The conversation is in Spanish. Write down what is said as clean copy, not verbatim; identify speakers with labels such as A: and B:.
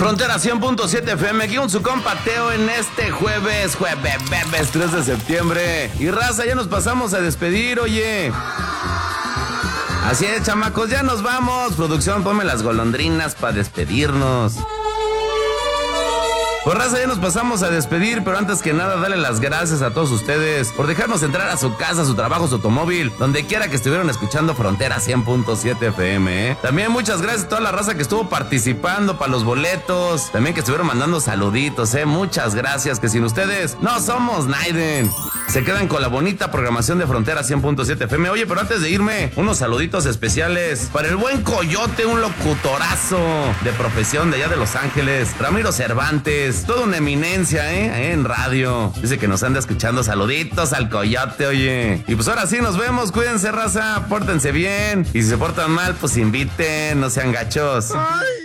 A: Frontera 100.7 FM, aquí con su compa Teo en este jueves 3 de septiembre. Y raza, ya nos pasamos a despedir, oye. Así es, chamacos, ya nos vamos. Producción, ponme las golondrinas para despedirnos. Pues raza, ya nos pasamos a despedir, pero antes que nada, darle las gracias a todos ustedes por dejarnos entrar a su casa, su trabajo, su automóvil, donde quiera que estuvieron escuchando Frontera 100.7 FM, ¿eh? También muchas gracias a toda la raza que estuvo participando para los boletos, también que estuvieron mandando saluditos, ¿eh? Muchas gracias, que sin ustedes no somos Naiden. Se quedan con la bonita programación de Frontera 100.7 FM. Oye, pero antes de irme, unos saluditos especiales para el buen Coyote, un locutorazo de profesión de allá de Los Ángeles, Ramiro Cervantes. Toda una eminencia, en radio. Dice que nos anda escuchando. Saluditos al Coyote, oye. Y pues ahora sí, nos vemos. Cuídense, raza. Pórtense bien. Y si se portan mal, pues inviten. No sean gachos. Ay.